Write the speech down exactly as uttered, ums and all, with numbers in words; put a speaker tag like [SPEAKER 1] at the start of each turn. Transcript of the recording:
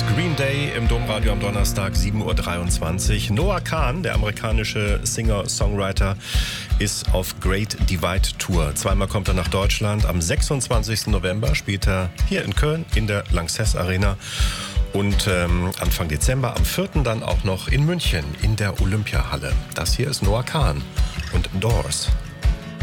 [SPEAKER 1] Green Day im Domradio am Donnerstag, sieben Uhr dreiundzwanzig. Noah Kahan, der amerikanische Singer-Songwriter, ist auf Great Divide Tour. Zweimal kommt er nach Deutschland. Am sechsundzwanzigsten November spielt er hier in Köln in der Lanxess Arena. Und ähm, Anfang Dezember, am vierten dann auch noch in München in der Olympiahalle. Das hier ist Noah Kahan und Doors.